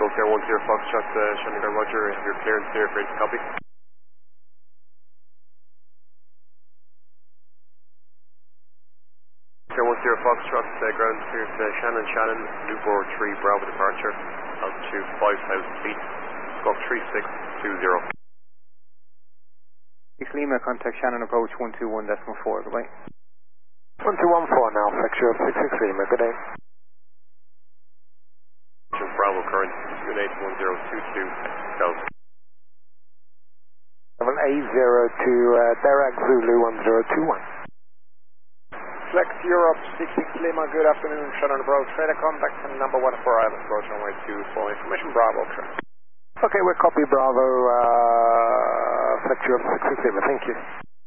Clear 10 Foxtrot, Shannon Roger, your clearance there, great to copy. Clear 10 Foxtrot, ground clear to Shannon, Newport 3 Bravo departure, altitude 5,000 feet, squawk 3620. East Lima, contact Shannon approach 121.4, goodbye. 1214 now, flexure 66 Lima, good day. Bravo current, unit 1022, south. 7802, Derek Zulu 1021. Flex Europe 66 Lima, good afternoon, Shannon Approach, radar contact from number 14 Island, approach runway 2 for information, Bravo, correct. Okay, we're copy Bravo, Flex Europe 66 Lima, thank you.